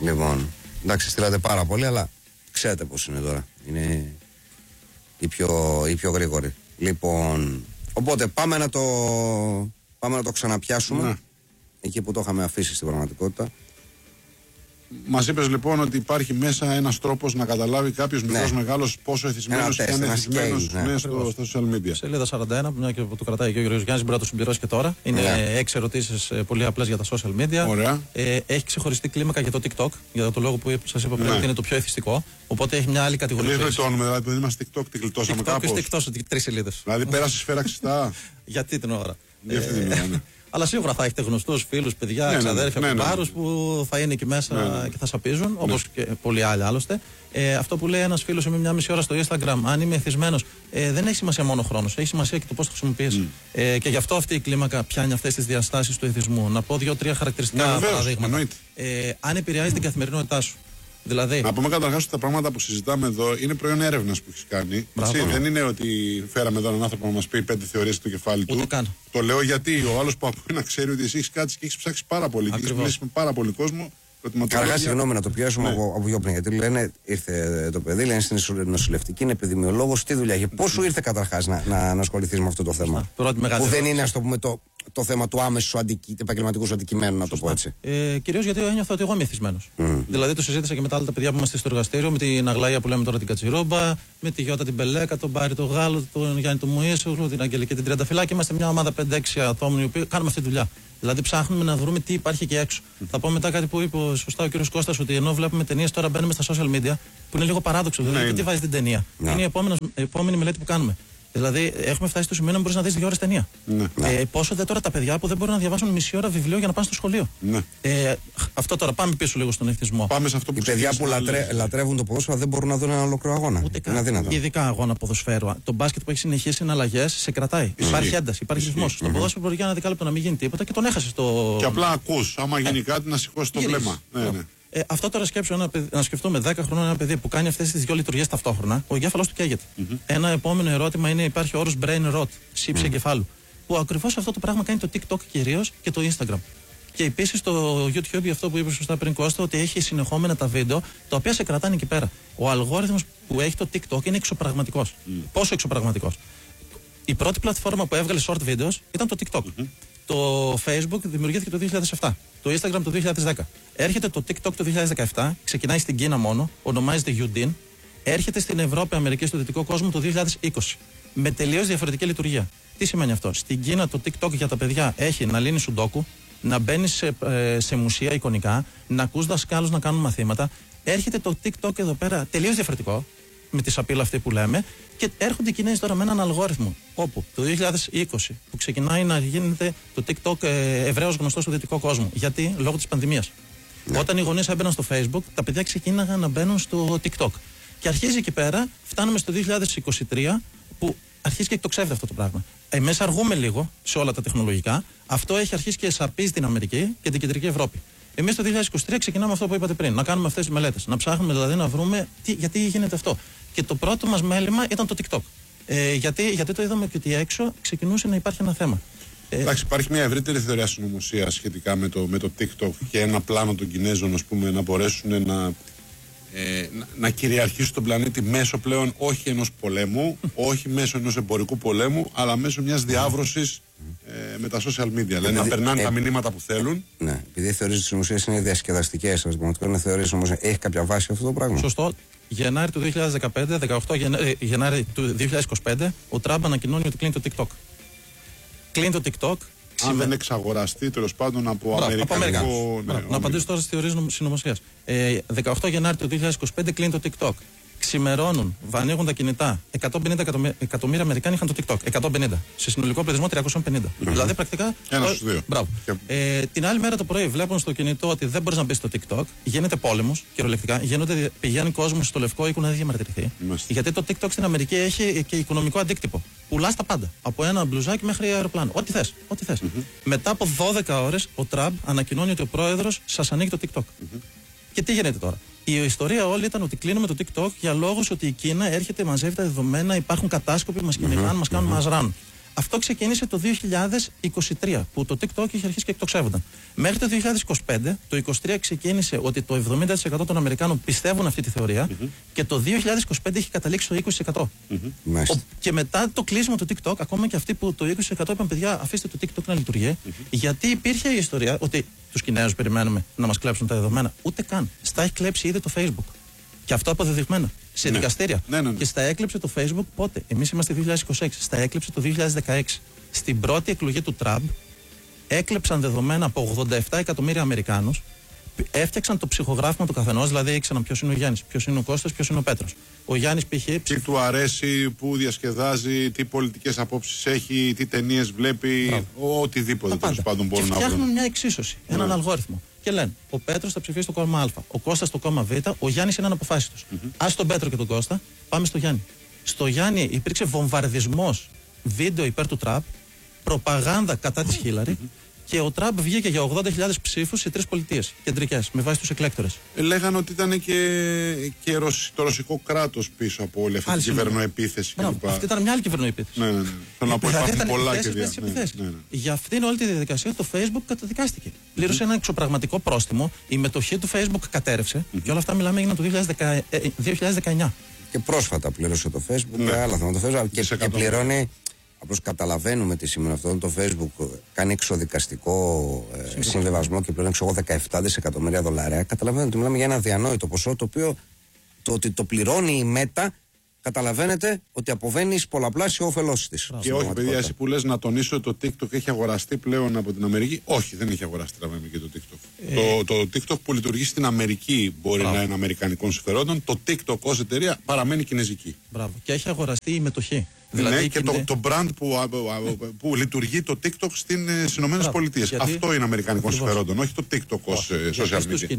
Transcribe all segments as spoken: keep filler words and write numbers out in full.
Λοιπόν, εντάξει, στείλατε πάρα πολύ, αλλά ξέρετε πώς είναι τώρα. Είναι οι πιο, οι πιο γρήγοροι. Λοιπόν, οπότε πάμε να το, πάμε να το ξαναπιάσουμε. Ναι. Εκεί που το είχαμε αφήσει στην πραγματικότητα. Μας είπες λοιπόν ότι υπάρχει μέσα ένας τρόπος να καταλάβει κάποιος ναι. μικρός μεγάλος πόσο εθισμένος και αν είναι εθισμένος ναι. μέσα στο, στα social media. Σελίδα σαράντα ένα, μια και το κρατάει και ο κ. Γιάννης, μπορεί να το συμπληρώσει και τώρα. Είναι ναι. έξι ερωτήσεις πολύ απλές για τα social media. Ωραία. Ε, έχει ξεχωριστή κλίμακα για το TikTok, για το λόγο που σας είπα πριν ναι. ότι είναι το πιο εθιστικό. Οπότε έχει μια άλλη κατηγορία. Δεν γλιτώνουμε, δηλαδή επειδή είμαστε TikTok, τη γλιτώσαμε κάπως. TikTok εκτός ότι τρεις σελίδες. Δηλαδή πέρασε σφαίρα ξυστά. Γιατί την ώρα. Για αυτή την ώρα, ναι. Αλλά σίγουρα θα έχετε γνωστούς φίλους, παιδιά, ναι, ξαδέρφια, ναι, ναι, κουμπάρους ναι. που θα είναι εκεί μέσα ναι, ναι. και θα σαπίζουν, ναι. όπως και πολλοί άλλοι άλλωστε. Ε, αυτό που λέει ένας φίλος με μια μισή ώρα στο Instagram, αν είμαι εθισμένος, ε, δεν έχει σημασία μόνο ο χρόνος, έχει σημασία και το πώς το χρησιμοποιείς. Mm. Ε, και γι' αυτό αυτή η κλίμακα πιάνει αυτές τις διαστάσεις του εθισμού. Να πω δύο-τρία χαρακτηριστικά ναι, παραδείγματα. Ε, αν επηρεάζει την καθημερινότητά σου. Δηλαδή... Να πούμε καταρχάς ότι τα πράγματα που συζητάμε εδώ είναι προϊόν έρευνας που έχει κάνει. Έτσι, δεν είναι ότι φέραμε εδώ έναν άνθρωπο να μας πει πέντε θεωρίες στο κεφάλι του. Καν. Το λέω γιατί ο άλλος που ακούει να ξέρει ότι εσύ έχεις κάτσει και έχεις ψάξει πάρα πολύ. Και έχεις μιλήσει με πάρα πολύ κόσμο. Καταρχάς, συγγνώμη να το πιάσουμε ναι. από, από πιο πριν. Γιατί λένε, ήρθε το παιδί, λένε στην νοσηλευτική, είναι επιδημιολόγος, τι δουλειά. Πώς σου ήρθε καταρχάς να, να, να ασχοληθείς με αυτό το θέμα, που δεν είναι, ας το πούμε, το, το θέμα του άμεσου αντικει, επαγγελματικού σου αντικειμένου, να το πω έτσι. Ε, Κυρίως γιατί ένιωθα ότι εγώ είμαι εθισμένος. Mm. Δηλαδή το συζήτησα και με τα άλλα τα παιδιά που είμαστε στο εργαστήριο, με την Αγλαία που λέμε τώρα την Κατσιρόμπα, με τη Γιώτα την Πελέκα, τον Μπάρι τον Γάλλο, τον Γιάννη τον Μουίσου, την Αγγελική την Τριανταφυλάκη. Είμαστε μια ομάδα πέντε έξι ατόμων οι οποίοι κάνουμε αυτή τη δουλειά. Δηλαδή ψάχνουμε να βρούμε τι υπάρχει εκεί έξω. Mm. Θα πω μετά κάτι που είπε σωστά ο κ. Κώστας, ότι ενώ βλέπουμε ταινίες, τώρα μπαίνουμε στα social media, που είναι λίγο παράδοξο. Ναι, δηλαδή, τι βάζει την ταινία. Ναι. Είναι η επόμενη, επόμενη μελέτη που κάνουμε. Δηλαδή, έχουμε φτάσει στο σημείο να μπορεί να δει δύο ώρες ταινία. Ναι. Ε, πόσο δε τώρα τα παιδιά που δεν μπορούν να διαβάσουν μισή ώρα βιβλίο για να πάνε στο σχολείο. Ναι. Ε, αυτό τώρα, πάμε πίσω λίγο στον εθισμό. Πάμε σε αυτό που οι παιδιά που λατρε, λατρεύουν το ποδόσφαιρο δεν μπορούν να δουν ένα ολόκληρο αγώνα. Ούτε καν. Ειδικά αγώνα ποδοσφαίρου. Το μπάσκετ που έχει συνεχίσει συναλλαγές σε κρατάει. Mm. Υπάρχει ένταση, υπάρχει ρυθμός. Στο ποδόσφαιρο μπορεί για ένα δεκάλεπτο να μην γίνει τίποτα και τον έχασε το. Και απλά ακού, άμα γίνει κάτι να σηκώσει το βλέμμα. Ε, αυτό τώρα σκέψω ένα παιδί, να σκεφτούμε δέκα χρονών ένα παιδί που κάνει αυτές τις δύο λειτουργίες ταυτόχρονα, ο εγκέφαλος του καίγεται. Mm-hmm. Ένα επόμενο ερώτημα είναι: υπάρχει ο όρος brain rot, σύψη mm. εγκεφάλου. Που ακριβώς αυτό το πράγμα κάνει το TikTok κυρίως και το Instagram. Και επίσης το YouTube, αυτό που είπε σωστά πριν Κώστα, ότι έχει συνεχόμενα τα βίντεο τα οποία σε κρατάνε εκεί πέρα. Ο αλγόριθμος που έχει το TikTok είναι εξωπραγματικός. Mm. Πόσο εξωπραγματικός. Η πρώτη πλατφόρμα που έβγαλε short videos ήταν το TikTok. Mm-hmm. Το Facebook δημιουργήθηκε το δύο χιλιάδες επτά. Το Instagram το δύο χιλιάδες δέκα. Έρχεται το TikTok το δύο χιλιάδες δεκαεπτά, ξεκινάει στην Κίνα μόνο, ονομάζεται Udin. Έρχεται στην Ευρώπη, Αμερική, στο δυτικό κόσμο το δύο χιλιάδες είκοσι. Με τελείως διαφορετική λειτουργία. Τι σημαίνει αυτό? Στην Κίνα το TikTok για τα παιδιά έχει να λύνει σουντόκου, να μπαίνει σε, ε, σε μουσεία εικονικά, να ακούς δασκάλους να κάνουν μαθήματα. Έρχεται το TikTok εδώ πέρα τελείως διαφορετικό, με τη σαπίλα αυτή που λέμε, και έρχονται οι Κινέζοι τώρα με έναν αλγόριθμο. Όπου το δύο χιλιάδες είκοσι που ξεκινάει να γίνεται το TikTok ε, ευρέως γνωστό στο δυτικό κόσμο. Γιατί? Λόγω της πανδημίας. Ναι. Όταν οι γονείς έμπαιναν στο Facebook, τα παιδιά ξεκίναγαν να μπαίνουν στο TikTok. Και αρχίζει εκεί πέρα, φτάνουμε στο δύο χιλιάδες είκοσι τρία, που αρχίζει και εκτοξεύεται αυτό το πράγμα. Εμείς αργούμε λίγο σε όλα τα τεχνολογικά. Αυτό έχει αρχίσει και σαπίζει την Αμερική και την Κεντρική Ευρώπη. Εμείς το δύο χιλιάδες είκοσι τρία ξεκινάμε αυτό που είπατε πριν, να κάνουμε αυτές τις μελέτες. Να ψάχνουμε δηλαδή να βρούμε τι, γιατί γίνεται αυτό. Και το πρώτο μας μέλημα ήταν το TikTok. Ε, γιατί, γιατί το είδαμε και ότι έξω ξεκινούσε να υπάρχει ένα θέμα. Εντάξει, υπάρχει μια ευρύτερη θεωρία συνωμοσία σχετικά με το, με το TikTok και ένα πλάνο των Κινέζων, ας πούμε, να μπορέσουν να, ε, να, να κυριαρχήσουν τον πλανήτη μέσω πλέον όχι ενός πολέμου, όχι μέσω ενός εμπορικού πολέμου, αλλά μέσω μιας διάβρωσης ε, με τα social media. Δηλαδή να περνάνε ε, τα μηνύματα που θέλουν. Ναι, επειδή οι θεωρίες της συνωμοσίας είναι διασκεδαστικές, ας πούμε, είναι θεωρίες όμως, έχει κάποια βάση αυτό το πράγμα? Σωστό. Γενάρη του δύο χιλιάδες δεκαπέντε, δεκαοκτώ Γενάρη, Γενάρη του δύο χιλιάδες είκοσι πέντε, ο Τραμπ ανακοινώνει ότι κλείνει το TikTok. Κλείνει το TikTok. Αν δεν εξαγοραστεί τέλος πάντων από Αμερικανικό. Ναι, να απαντήσω τώρα στις θεωρίες συνωμοσίας. Ε, δεκαοκτώ Γενάρη του δύο χιλιάδες είκοσι πέντε κλείνει το TikTok. Ξημερώνουν, ανοίγουν τα κινητά. εκατόν πενήντα εκατομμύρια Αμερικάνοι είχαν το TikTok. εκατόν πενήντα. Σε συνολικό πληθυσμό τριακόσιοι πενήντα. Mm-hmm. Δηλαδή πρακτικά. Ένα στους δύο. Μπράβο. Και... Ε, την άλλη μέρα το πρωί βλέπουν στο κινητό ότι δεν μπορεί να μπει στο TikTok. Γίνεται πόλεμος κυριολεκτικά. Γίνονται, πηγαίνει κόσμος στο Λευκό Οίκο να διαμαρτυρηθεί. Mm-hmm. Γιατί το TikTok στην Αμερική έχει και οικονομικό αντίκτυπο. Πουλάς τα πάντα. Από ένα μπλουζάκι μέχρι αεροπλάνο. Ό,τι θες. Ό,τι θες. Mm-hmm. Μετά από δώδεκα ώρες ο Τραμπ ανακοινώνει ότι ο πρόεδρος σας ανοίγει το TikTok. Mm-hmm. Και τι γίνεται τώρα? Η ιστορία όλη ήταν ότι κλείνουμε το TikTok για λόγους ότι η Κίνα έρχεται, μαζεύει τα δεδομένα, υπάρχουν κατάσκοποι, μας κυνηγάνε, mm-hmm. μας κάνουν, mm-hmm. μας ράνουν. Αυτό ξεκίνησε το δύο χιλιάδες είκοσι τρία, που το TikTok είχε αρχίσει και εκτοξεύονταν. Μέχρι το δύο χιλιάδες είκοσι πέντε, το είκοσι τρία ξεκίνησε ότι το εβδομήντα τοις εκατό των Αμερικάνων πιστεύουν αυτή τη θεωρία mm-hmm. και το δύο χιλιάδες είκοσι πέντε έχει καταλήξει στο είκοσι τοις εκατό. Mm-hmm. Ο, και μετά το κλείσιμο του TikTok, ακόμα και αυτοί που το είκοσι τοις εκατό είπαν, παιδιά, αφήστε το TikTok να λειτουργεί, mm-hmm. γιατί υπήρχε η ιστορία ότι τους Κινέζους περιμένουμε να μας κλέψουν τα δεδομένα. Ούτε καν. Στα έχει κλέψει ήδη το Facebook. Και αυτό αποδεδειγμένα. Σε ναι. δικαστήρια. Ναι, ναι, ναι. Και στα έκλεψε το Facebook πότε? Εμείς είμαστε δύο χιλιάδες είκοσι έξι. Στα έκλεψε το δύο χιλιάδες δεκαέξι. Στην πρώτη εκλογή του Τραμπ έκλεψαν δεδομένα από ογδόντα επτά εκατομμύρια Αμερικάνους. Έφτιαξαν το ψυχογράφημα του καθενός, δηλαδή ήξεραν ποιος είναι ο Γιάννης, ποιος είναι ο Κώστας, ποιος είναι ο Πέτρος. Ο Γιάννης π.χ. Τι του αρέσει, πού διασκεδάζει, τι πολιτικές απόψεις έχει, τι ταινίες βλέπει, οτιδήποτε τέλος πάντων μπορούν να βρουν. Φτιάχνουν μια εξίσωση, έναν ναι. αλγόριθμο. Και λένε: ο Πέτρος θα ψηφίσει το κόμμα Α, ο Κώστας το κόμμα Β, ο Γιάννης είναι αναποφάσιστος. Mm-hmm. Ας τον Πέτρο και τον Κώστα, πάμε στο Γιάννη. Στο Γιάννη υπήρξε βομβαρδισμός βίντεο υπέρ του Τραμπ, προπαγάνδα κατά της Χίλαρη. Mm-hmm. Και ο Τραμπ βγήκε για ογδόντα χιλιάδες ψήφους σε τρεις πολιτείες κεντρικές, με βάση τους εκλέκτορες. Ε, λέγανε ότι ήταν και, και το ρωσικό κράτος πίσω από όλη αυτή την κυβερνοεπίθεση. Αυτή ήταν μια άλλη κυβερνοεπίθεση. Ναι, ναι, ναι. Θέλω να πω, υπάρχουν πολλά και δια... ναι, ναι, ναι. Για αυτήν όλη τη διαδικασία το Facebook καταδικάστηκε. Πλήρωσε mm-hmm. ένα εξωπραγματικό πρόστιμο, η μετοχή του Facebook κατέρευσε mm-hmm. και όλα αυτά μιλάμε έγιναν το δύο χιλιάδες δεκαεννιά. Και πρόσφατα πλήρωσε το Facebook ναι. και άλλα θέματα. Το Facebook και, και πληρώνει. Όπως καταλαβαίνουμε τι σημαίνει αυτό, το Facebook κάνει εξοδικαστικό ε, συμβιβασμό και πλέον έξω δεκαεπτά δισεκατομμύρια δολάρια. Καταλαβαίνετε ότι μιλάμε για ένα αδιανόητο ποσό, το οποίο το ότι το πληρώνει η Meta, καταλαβαίνετε ότι αποβαίνει εις πολλαπλάσιο όφελός της. Και όχι, παιδιά, εσύ που λες να τονίσω ότι το TikTok έχει αγοραστεί πλέον από την Αμερική. Όχι, δεν έχει αγοραστεί από την Αμερική το TikTok. Ε... Το, το TikTok που λειτουργεί στην Αμερική μπορεί Μπράβο. να είναι αμερικανικών συμφερόντων. Το TikTok ως εταιρεία παραμένει κινέζικη. Μπράβο. Και έχει αγοραστεί η μετοχή. Δηλαδή ναι, και το, το brand που, που, που λειτουργεί το TikTok στις Ηνωμένες Πολιτείες. Αυτό είναι αμερικανικών συμφερόντων, όχι το TikTok ως social media.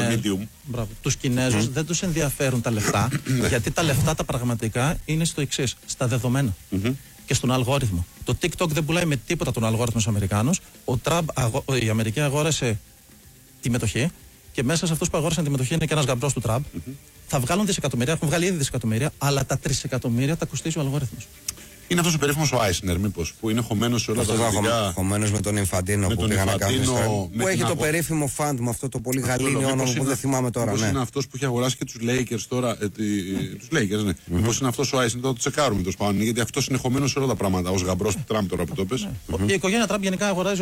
Τους Κινέζους mm. δεν τους ενδιαφέρουν τα λεφτά, γιατί τα λεφτά τα πραγματικά είναι στο εξής, στα δεδομένα mm-hmm. και στον αλγόριθμο. Το TikTok δεν πουλάει με τίποτα τον αλγόριθμο στους Αμερικάνους. Ο Τραμπ, η Αμερική αγόρασε τη μετοχή και μέσα σε αυτούς που αγόρασαν τη μετοχή είναι και ένας γαμπρός του Τραμπ. Mm-hmm. Θα βγάλουν δισεκατομμύρια, έχουν βγάλει ήδη δισεκατομμύρια, αλλά τα τρισεκατομμύρια τα κοστίζει ο αλγόριθμος. Είναι αυτός ο περίφημος ο Άισνερ, μήπως, που είναι χωμένος σε όλα τα δικά. Χωμένος με τον Infantino που πήγαν να κάνουν. Που έχει το περίφημο φαντ με αυτό το πολύ γαλήνιο όνομα που δεν θυμάμαι τώρα. Μήπως είναι αυτός που έχει αγοράσει και τους Lakers τώρα. Τους Lakers, ναι. Μήπως είναι αυτός ο Άισνερ, θα το τσεκάρουμε το σπάνιο, γιατί αυτός είναι χωμένος σε όλα τα πράγματα. Ως γαμπρός του Τραμπ τώρα που το πες. Η οικογένεια Τραμπ γενικά αγοράζει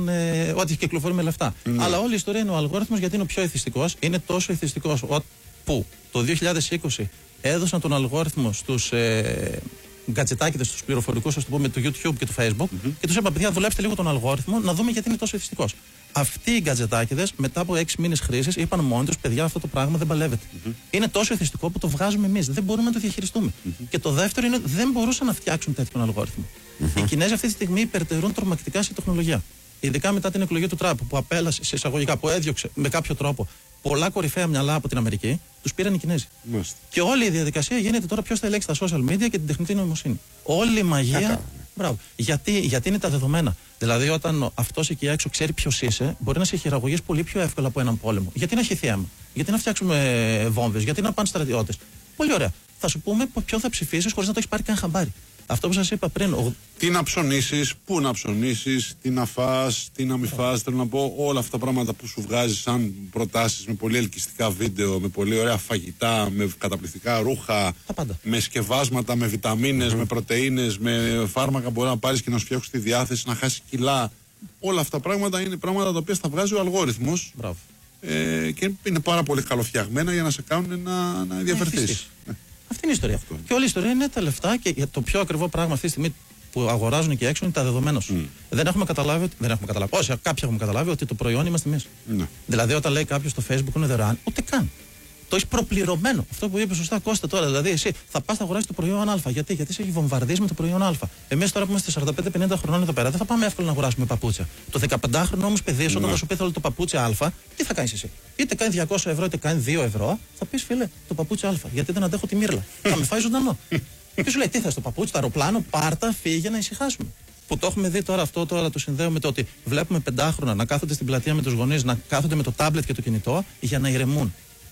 ό,τι κυκλοφορεί με λεφτά. Αλλά όλη η ιστορία είναι ο αλγόριθμος γιατί είναι ο πιο εθιστικός. Είναι τόσο εθιστικός που το δύο χιλιάδες είκοσι έδωσαν τον αλγόριθμο στους ε, γκατζετάκηδες, στους πληροφορικούς, ας το πούμε, του YouTube και του Facebook mm-hmm. και τους είπα, παιδιά, δουλέψτε λίγο τον αλγόριθμο να δούμε γιατί είναι τόσο εθιστικός. Αυτοί οι γκατζετάκηδες μετά από έξι μήνες χρήσης είπαν μόνοι τους, παιδιά, αυτό το πράγμα δεν παλεύεται. Mm-hmm. Είναι τόσο εθιστικό που το βγάζουμε εμείς. Δεν μπορούμε να το διαχειριστούμε. Mm-hmm. Και το δεύτερο είναι δεν μπορούσαν να φτιάξουν τέτοιον αλγόριθμο. Mm-hmm. Οι Κινέζοι αυτή τη στιγμή υπερτερούν τρομακτικά σε τεχνολογία. Ειδικά μετά την εκλογή του Τραμπ που απέλασε σε εισαγωγικά, που έδιωξε με κάποιο τρόπο πολλά κορυφαία μυαλά από την Αμερική, τους πήραν οι Κινέζοι. Μάλιστα. Και όλη η διαδικασία γίνεται τώρα ποιος θα ελέγξει τα social media και την τεχνητή νοημοσύνη. Όλη η μαγεία. Μπράβο. Γιατί, γιατί είναι τα δεδομένα. Δηλαδή, όταν αυτός εκεί έξω ξέρει ποιος είσαι, μπορεί να σε χειραγωγήσει πολύ πιο εύκολα από έναν πόλεμο. Γιατί να έχει θέμα, γιατί να φτιάξουμε βόμβες, γιατί να πάνε στρατιώτες. Πολύ ωραία. Θα σου πούμε ποιον θα ψηφίσεις χωρίς να το έχει πάρει καν χαμπάρι. Αυτό που σας είπα πριν. Ο... Τι να ψωνίσεις, πού να ψωνίσεις, τι να φας, τι να μην φας. Θέλω να πω όλα αυτά τα πράγματα που σου βγάζει σαν προτάσεις με πολύ ελκυστικά βίντεο, με πολύ ωραία φαγητά, με καταπληκτικά ρούχα, με σκευάσματα, με βιταμίνες, mm-hmm. με πρωτεΐνες, με φάρμακα μπορεί να πάρεις και να σου φτιάξεις τη διάθεση, να χάσεις κιλά. Όλα αυτά τα πράγματα είναι πράγματα τα οποία θα βγάζει ο αλγόριθμος. Μπράβο. Ε, και είναι πάρα πολύ καλοφτιαγμένα για να σε κάνουν να, να ενδιαφερθείς. Αυτή είναι η ιστορία. Αυτό. Και όλη η ιστορία είναι τα λεφτά και το πιο ακριβό πράγμα αυτή τη στιγμή που αγοράζουν και έξω είναι τα δεδομένα σου. Mm. Δεν έχουμε καταλάβει, ότι, δεν έχουμε καταλάβει, όσοι κάποιοι έχουμε καταλάβει ότι το προϊόν είμαστε εμείς. Mm. Δηλαδή, όταν λέει κάποιο στο Facebook είναι δωρεάν, ούτε καν. Το έχει προπληρωμένο. Αυτό που είπε σωστά, Κώστα τώρα. Δηλαδή, εσύ θα πα να αγοράσει το προϊόν Α. Γιατί, Γιατί σε έχει βομβαρδίσει με το προϊόν Α. Εμείς τώρα που είμαστε σαράντα πέντε πενήντα χρονών εδώ πέρα, δεν θα πάμε εύκολα να αγοράσουμε παπούτσια. Το δεκαπεντάχρονο όμως παιδί, όταν θα σου πει θέλω το παπούτσι Α, τι θα κάνει εσύ? Είτε κάνει διακόσια ευρώ, είτε κάνει δύο ευρώ, θα πει φίλε το παπούτσι Α. Γιατί δεν αντέχω τη μύρλα. Θα με φάει ζωντανό. Και σου λέει τι θες το παπούτσι, το αεροπλάνο, πάρτα, φύγε να ησυχάσουμε. Που το έχουμε δει τώρα αυτό, τώρα το συνδέω με το ότι βλέπουμε πεντάχρονα να κάθονται στην πλατεία με τους γονείς, να κάθονται με το τάμπλετ και το κινητό για να ηρεμούν.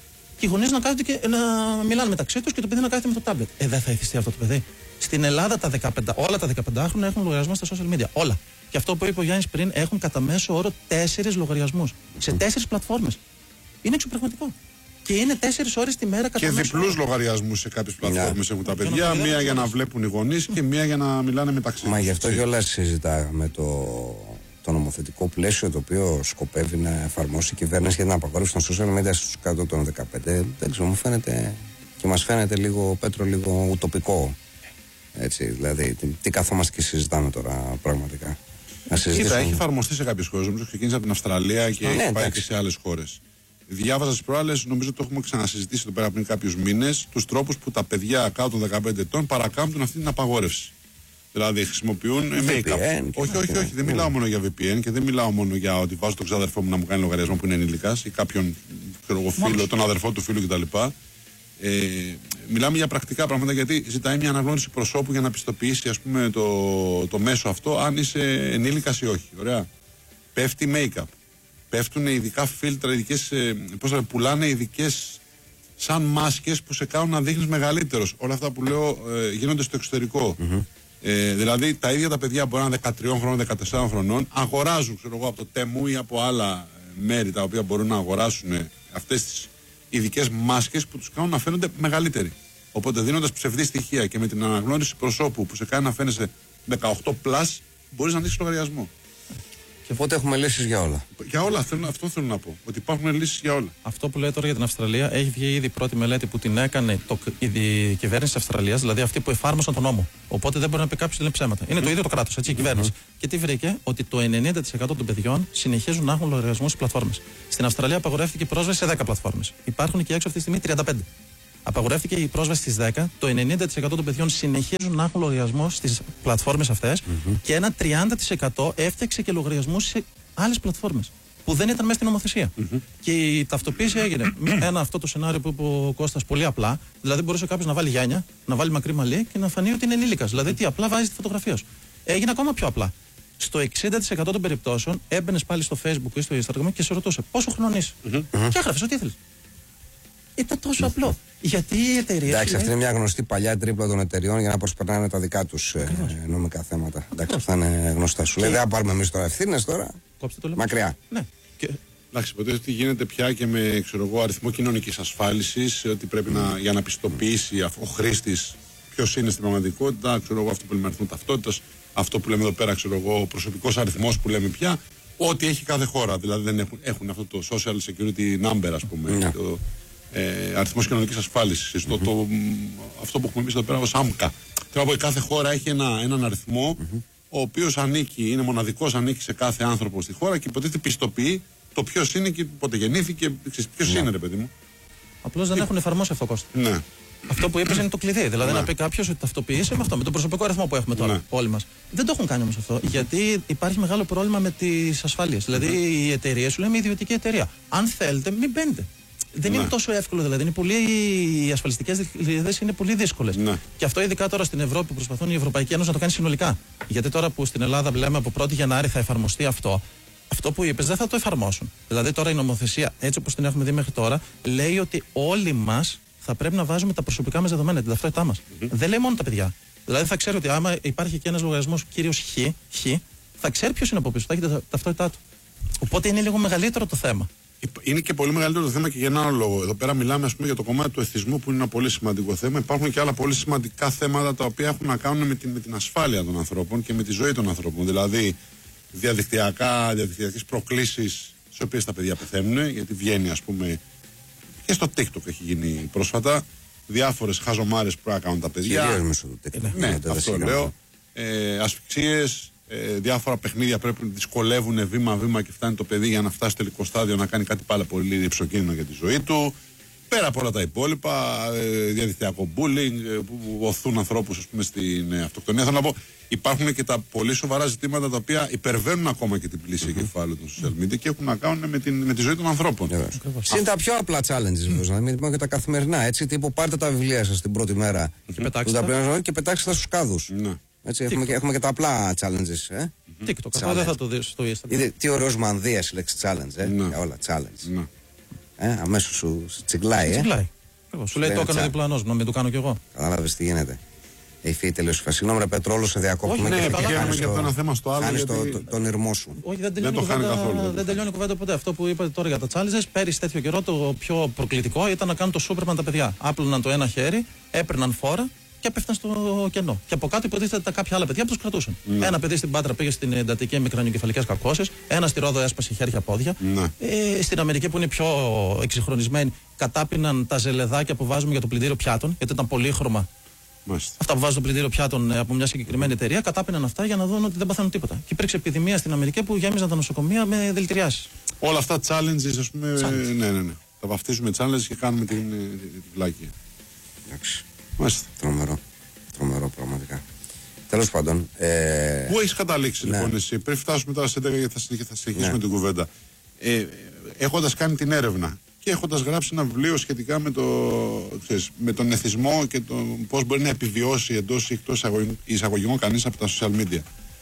και οι γονείς να κάθονται και να μιλάνε μεταξύ τους και το παιδί να κάθεται με το τάμπλετ. Ε, δεν θα εθιστεί αυτό το παιδί. Στην Ελλάδα τα δεκαπέντε, όλα τα δεκαπεντάχρονα έχουν λογαριασμό στα social media. Όλα. Και αυτό που είπε ο Γιάννης πριν, έχουν κατά μέσο όρο τέσσερις λογαριασμούς. Σε τέσσερις πλατφόρμες. Είναι εξωπραγματικό. Και είναι τέσσερις ώρες τη μέρα κατά και μέσο διπλούς λογαριασμούς σε κάποιες πλατφόρμες έχουν τα παιδιά. Μία για να βλέπουν οι γονείς και μία για να μιλάνε μεταξύ τους. Μα γι' αυτό κιόλας συζητάμε το, το νομοθετικό πλαίσιο το οποίο σκοπεύει να εφαρμόσει η κυβέρνηση για την απαγόρευση των social media στους κάτω των δεκαπέντε. Δεν ξέρω, μου φαίνεται και μας φαίνεται λίγο, Πέτρο, λίγο ουτοπικό. Έτσι, δηλαδή, τι, τι καθόμαστε και συζητάμε τώρα πραγματικά. Να Κοίτα, έχει εφαρμοστεί σε κάποιες χώρες. Νομίζω ξεκίνησε από την Αυστραλία και έχει ναι, πάει και σε άλλες χώρες. Διάβαζα τις προάλλες, νομίζω το έχουμε ξανασυζητήσει εδώ πέρα πριν κάποιους μήνες, τους τρόπους που τα παιδιά κάτω των δεκαπέντε ετών παρακάμπτουν αυτή την απαγόρευση. Δηλαδή χρησιμοποιούν make-up. Όχι, όχι, όχι. Δεν μιλάω μόνο για βι πι εν και δεν μιλάω μόνο για ότι βάζω τον ξάδερφό μου να μου κάνει λογαριασμό που είναι ενήλικας ή κάποιον ξέρω, φίλο, τον αδερφό του φίλου κτλ. Ε, μιλάμε για πρακτικά πράγματα γιατί ζητάει μια αναγνώριση προσώπου για να πιστοποιήσει ας πούμε, το, το μέσο αυτό αν είσαι ενήλικας ή όχι. Ωραία. Πέφτει make-up. Πέφτουν ειδικά φίλτρα, ειδικές, πώς θα πουλάνε ειδικές σαν μάσκες που σε κάνουν να δείχνεις μεγαλύτερος. Όλα αυτά που λέω ε, γίνονται στο εξωτερικό. Mm-hmm. Ε, δηλαδή τα ίδια τα παιδιά που είναι δεκατρία χρονών, δεκατέσσερα χρονών αγοράζουν ξέρω εγώ, από το Τεμού ή από άλλα μέρη τα οποία μπορούν να αγοράσουν αυτές τις ειδικές μάσκες που τους κάνουν να φαίνονται μεγαλύτεροι. Οπότε δίνοντας ψευδή στοιχεία και με την αναγνώριση προσώπου που σε κάνει να φαίνεσαι δεκαοκτώ πλας μπορείς να ανοίξεις λογαριασμό. Και οπότε έχουμε λύσεις για όλα. Για όλα, θέλω, αυτό θέλω να πω. Ότι υπάρχουν λύσεις για όλα. Αυτό που λέει τώρα για την Αυστραλία έχει βγει ήδη η πρώτη μελέτη που την έκανε το, η, η κυβέρνηση της Αυστραλίας, δηλαδή αυτοί που εφάρμοσαν τον νόμο. Οπότε δεν μπορεί να πει κάποιος ότι είναι ψέματα. Είναι mm. το ίδιο το κράτος, έτσι, η κυβέρνηση. Mm-hmm. Και τι βρήκε, ότι το ενενήντα τοις εκατό των παιδιών συνεχίζουν να έχουν λογαριασμό στις πλατφόρμες. Στην Αυστραλία απαγορεύτηκε η πρόσβαση σε δέκα πλατφόρμες. Υπάρχουν και έξω αυτή τη στιγμή τριάντα πέντε. Απαγορεύτηκε η πρόσβαση στις δέκα. Το ενενήντα τοις εκατό των παιδιών συνεχίζουν να έχουν λογαριασμό στις πλατφόρμες αυτές mm-hmm. και ένα τριάντα τοις εκατό έφτιαξε και λογαριασμού σε άλλες πλατφόρμες που δεν ήταν μέσα στην νομοθεσία. Mm-hmm. Και η ταυτοποίηση έγινε. Ένα αυτό το σενάριο που είπε ο Κώστας πολύ απλά. Δηλαδή μπορούσε κάποιος να βάλει γυάνια, να βάλει μακρύ μαλλί και να φανεί ότι είναι ενήλικας. Δηλαδή τι απλά βάζει τη φωτογραφία σου. Έγινε ακόμα πιο απλά. Στο εξήντα τοις εκατό των περιπτώσεων έμπαινε πάλι στο Facebook ή στο Instagram και σε ρωτούσε πόσο χρόνο είσαι. Mm-hmm. Και έγραφε ό,τι ήθελε. Ήταν τόσο απλό. Γιατί οι εταιρείες. Εντάξει, αυτή είναι μια γνωστή παλιά τρίπλα των εταιρεών για να προσπερνάνε τα δικά τους ε, νομικά θέματα. Εντάξει, αυτά είναι γνωστά. Σου λέει δεν θα πάρουμε εμείς τώρα ευθύνες τώρα. Κόψτε το μακριά. Ναι. Και... Εντάξει, ποτέ τι γίνεται πια και με ξέρω εγώ, αριθμό κοινωνικής ασφάλισης, ότι πρέπει να, για να πιστοποιήσει ο χρήστης ποιος είναι στην πραγματικότητα, ξέρω εγώ, αυτό που λέμε αριθμό ταυτότητας, αυτό που λέμε εδώ πέρα, ξέρω εγώ, ο προσωπικός αριθμός που λέμε πια, ό,τι έχει κάθε χώρα. Δηλαδή δεν έχουν, έχουν αυτό το social security number, ας πούμε. Ναι. Το, Ε, αριθμός κοινωνικής ασφάλισης. Mm-hmm. Το, αυτό που έχουμε εμείς εδώ πέρα ως άμκα. Θέλω να πω, κάθε χώρα έχει ένα, έναν αριθμό mm-hmm. ο οποίος ανήκει, είναι μοναδικός, ανήκει σε κάθε άνθρωπο στη χώρα και υποτίθεται πιστοποιεί το ποιος είναι και πότε γεννήθηκε, ποιος yeah. είναι, ρε παιδί μου. Απλώς δεν και... έχουν εφαρμόσει αυτό, Κώστα. Ναι. Αυτό που είπες είναι το κλειδί. Δηλαδή ναι. να πει κάποιος ότι ταυτοποιείσαι με αυτό, με τον προσωπικό αριθμό που έχουμε τώρα, ναι. όλοι μας. Δεν το έχουν κάνει όμως αυτό. Γιατί υπάρχει μεγάλο πρόβλημα με τις ασφάλειες. Δηλαδή mm-hmm. οι εταιρείες σου λένε ιδιωτική εταιρεία. Αν θέλετε, μην μπαίνετε. Δεν ναι. είναι τόσο εύκολο δηλαδή. Είναι πολύ, οι ασφαλιστικές δικλείδες είναι πολύ δύσκολες. Ναι. Και αυτό ειδικά τώρα στην Ευρώπη που προσπαθούν η Ευρωπαϊκή Ένωση να το κάνει συνολικά. Γιατί τώρα που στην Ελλάδα λέμε από πρώτη Γενάρη θα εφαρμοστεί αυτό, αυτό που είπες δεν θα το εφαρμόσουν. Δηλαδή τώρα η νομοθεσία, έτσι όπως την έχουμε δει μέχρι τώρα, λέει ότι όλοι μας θα πρέπει να βάζουμε τα προσωπικά μας δεδομένα, την ταυτότητά μας. Mm-hmm. Δεν λέει μόνο τα παιδιά. Δηλαδή θα ξέρει ότι άμα υπάρχει και ένας λογαριασμός κύριος Χ, Χ, θα ξέρει ποιος είναι από πίσω, θα έχει τα ταυτότητά του. Οπότε είναι λίγο μεγαλύτερο το θέμα. Είναι και πολύ μεγαλύτερο το θέμα και για ένα άλλο λόγο. Εδώ πέρα μιλάμε ας πούμε, για το κομμάτι του εθισμού που είναι ένα πολύ σημαντικό θέμα. Υπάρχουν και άλλα πολύ σημαντικά θέματα τα οποία έχουν να κάνουν με την, με την ασφάλεια των ανθρώπων και με τη ζωή των ανθρώπων. Δηλαδή διαδικτυακά, διαδικτυακές προκλήσεις στις οποίες τα παιδιά πεθαίνουν, γιατί βγαίνει ας πούμε και στο TikTok έχει γίνει πρόσφατα διάφορες χαζομάρες που πρέπει να κάνουν τα παιδιά. Κυρίως μέσω του TikTok. Ναι, ναι αυτό λέω. Ε, ασφυξίες. Ε, διάφορα παιχνίδια πρέπει να δυσκολεύουν βήμα-βήμα και φτάνει το παιδί για να φτάσει στο τελικό στάδιο να κάνει κάτι πάρα πολύ υψοκίνδυνο για τη ζωή του. Πέρα από όλα τα υπόλοιπα, ε, διαδικτυακό bullying, ε, που οθούν ανθρώπους ας πούμε, στην ε, αυτοκτονία. Θέλω να πω, υπάρχουν και τα πολύ σοβαρά ζητήματα τα οποία υπερβαίνουν ακόμα και την πλήση mm-hmm. κεφάλου των social media και έχουν να κάνουν με, την, με τη ζωή των ανθρώπων. Yeah. Είναι τα πιο απλά challenges, mm. να μην πούμε και τα καθημερινά. Έτσι, τύπου πάρτε τα βιβλία σας την πρώτη μέρα και πετάξτε και πετάξτε τα στους κάδους. Ναι. Έτσι, έχουμε, και, έχουμε και τα απλά challenges. Ε? TikTok, αυτό δεν θα το δεις στο Instagram. Είδε τι ωραίος μανδύας η λέξη challenge, ε? Ναι. Για όλα, challenge. Ναι. Ε, αμέσως σου τσιγκλάει. Ε. Τσιγκλάει. Σου λέει το έκανε διπλανός, να μην το κάνω κι εγώ. Κατάλαβες τι γίνεται. Έχει φύγει τελείως η φάση. Συγγνώμη, ρε Πετρόλο, σε διακόπτουμε και θα κάνεις το, ένα θέμα στο άλλο. Χάνεις γιατί... το, το, τον ήρμό σου. Όχι, δεν τελειώνει, δεν το κουβέντα, καθόλου, δεν τελειώνει η κουβέντα ποτέ. Αυτό που είπατε τώρα για τα challenges, πέρυσι τέτοιο καιρό το πιο προκλητικό ήταν να κάνουν το Superman τα παιδιά. Άπλωναν το ένα χέρι, έπαιρναν φόρα και έπεφταν στο κενό. Και από κάτω υποτίθεται τα κάποια άλλα παιδιά που του κρατούσαν. Mm. Ένα παιδί στην Πάτρα πήγε στην εντατική με κρανιοκεφαλικές κακώσεις, ένα στη Ρόδο έσπασε χέρια-πόδια. Mm. Ε, στην Αμερική που είναι πιο εξυγχρονισμένη, κατάπιναν τα ζελεδάκια που βάζουμε για το πλυντήριο πιάτων, γιατί ήταν πολύχρωμα. Μάλιστα. Αυτά που βάζουν το πλυντήριο πιάτων από μια συγκεκριμένη εταιρεία, κατάπιναν αυτά για να δουν ότι δεν παθαίνουν τίποτα. Και υπήρξε επιδημία στην Αμερική που γέμιζαν τα νοσοκομεία με δηλητηριάσεις. Όλα αυτά challenges, ας πούμε. Challenge. Ναι, ναι, ναι. Τα βαφτίζουμε challenges και κάνουμε την, την βλάκη. Εντάξει. Μάλιστα. Τρομερό. Τρομερό, πραγματικά. Τέλος πάντων. Ε... Πού έχεις καταλήξει, ναι. λοιπόν, εσύ, πριν φτάσουμε τώρα σε έντεκα γιατί θα συνεχίσουμε ναι. την κουβέντα. Ε, έχοντας κάνει την έρευνα και έχοντας γράψει ένα βιβλίο σχετικά με, το, ξέρεις, με τον εθισμό και το πώς μπορεί να επιβιώσει εντός ή εκτός εισαγωγικών κανείς από τα social media.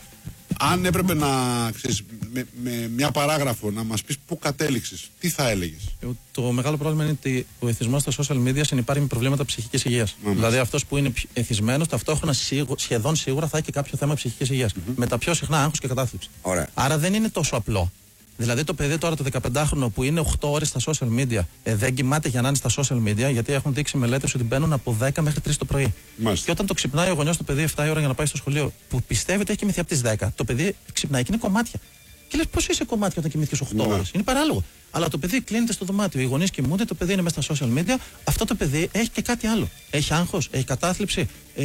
Αν έπρεπε να, ξέρεις, με, με μια παράγραφο να μας πεις πού κατέληξες, τι θα έλεγες? Το μεγάλο πρόβλημα είναι ότι ο εθισμός στα social media συνυπάρχει με προβλήματα ψυχικής υγείας. Mm-hmm. Δηλαδή αυτός που είναι εθισμένος ταυτόχρονα σίγου, σχεδόν σίγουρα θα έχει και κάποιο θέμα ψυχικής υγείας. Mm-hmm. Με τα πιο συχνά άγχος και κατάθλιψη. Ωραία. Άρα δεν είναι τόσο απλό. Δηλαδή το παιδί τώρα το δεκαπεντάχρονο που είναι οκτώ ώρες στα social media ε, δεν κοιμάται για να είναι στα social media, γιατί έχουν δείξει μελέτες ότι μπαίνουν από δέκα μέχρι τρεις το πρωί. Μάλιστα. Και όταν το ξυπνάει ο γονιός το παιδί επτά η ώρα για να πάει στο σχολείο, που πιστεύει ότι έχει κοιμηθεί από τις δέκα, το παιδί ξυπνάει και είναι κομμάτια. Και λες πώς είσαι κομμάτια όταν κοιμήθηκες οκτώ ώρες. Είναι παράλογο. Αλλά το παιδί κλείνεται στο δωμάτιο, οι γονείς κοιμούνται, το παιδί είναι μέσα στα social media. Αυτό το παιδί έχει και κάτι άλλο. Έχει άγχος, έχει κατάθλιψη, ε,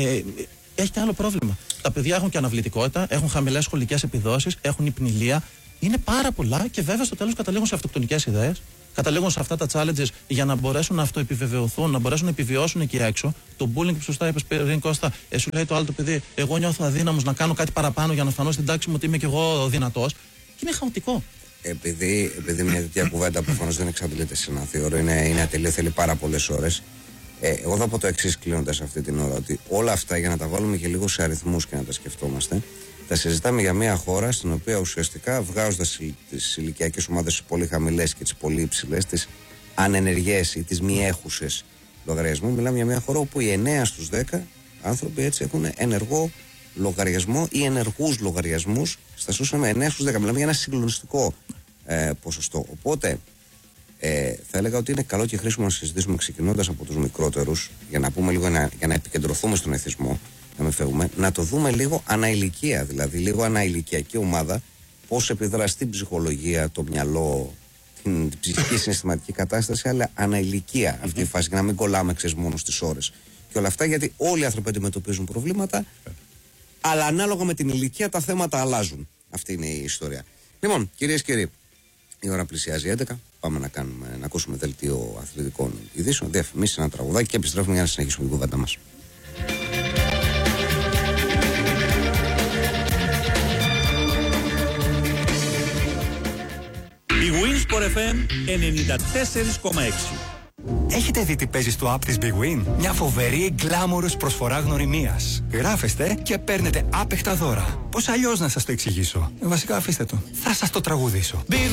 έχει και άλλο πρόβλημα. Τα παιδιά έχουν και αναβλητικότητα, έχουν χαμηλές σχολικές επιδόσεις, έχουν υπνηλία. Είναι πάρα πολλά και βέβαια στο τέλος καταλήγουν σε αυτοκτονικές ιδέες, καταλήγουν σε αυτά τα challenges για να μπορέσουν να αυτοεπιβεβαιωθούν, να μπορέσουν να επιβιώσουν εκεί έξω. Το bullying που σωστά είπες πριν, Κώστα, ε, σου λέει το άλλο το παιδί, εγώ νιώθω αδύναμος να κάνω κάτι παραπάνω για να φανώ στην τάξη μου ότι είμαι κι εγώ δυνατός. Και είναι χαοτικό. Επειδή, επειδή μια τέτοια κουβέντα προφανώς δεν εξαντλείται σε ένα θείωρο, είναι, είναι ατελείο, θέλει πάρα πολλές ώρες. Ε, εγώ θα πω το εξής κλείνοντας αυτή την ώρα, ότι όλα αυτά για να τα βάλουμε και λίγο σε αριθμούς και να τα σκεφτόμαστε. Τα συζητάμε για μια χώρα στην οποία ουσιαστικά βγάζοντας τις ηλικιακές ομάδες πολύ χαμηλές και τις πολύ υψηλές, τις ανενεργές ή τις μη έχουσες λογαριασμού, μιλάμε για μια χώρα όπου οι εννέα στους δέκα άνθρωποι έτσι έχουν ενεργό λογαριασμό ή ενεργούς λογαριασμούς στα social με εννέα στους δέκα. Μιλάμε για ένα συγκλονιστικό ε, ποσοστό. Οπότε ε, θα έλεγα ότι είναι καλό και χρήσιμο να συζητήσουμε ξεκινώντας από τους μικρότερους, για να πούμε λίγο να, για να επικεντρωθούμε στον εθισμό. Να μην φεύγουμε, να το δούμε λίγο αναηλικία, δηλαδή λίγο αναηλικιακή ομάδα, πώς επιδρά στην ψυχολογία, το μυαλό, την, την ψυχική συναισθηματική κατάσταση, αλλά αναηλικία αυτή η φάση, και να μην κολλάμε ξέρεις μόνο στις ώρες. Και όλα αυτά γιατί όλοι οι άνθρωποι αντιμετωπίζουν προβλήματα, αλλά ανάλογα με την ηλικία τα θέματα αλλάζουν. Αυτή είναι η ιστορία. Λοιπόν, κυρίες και κύριοι, η ώρα πλησιάζει έντεκα. Πάμε να, κάνουμε, να ακούσουμε δελτίο αθλητικών ειδήσεων, διαφημίσεις, ένα τραγουδάκι και επιστρέφουμε για να συνεχίσουμε την κουβέντα μας. Η Winsport εφ εμ ενενήντα τέσσερα κόμμα έξι. Έχετε δει τι παίζει στο app της Big Win? Μια φοβερή γκλάμορος προσφορά γνωριμίας. Γράφεστε και παίρνετε άπεχτα δώρα. Πώς αλλιώς να σας το εξηγήσω? Βασικά αφήστε το. Θα σας το τραγουδήσω. Big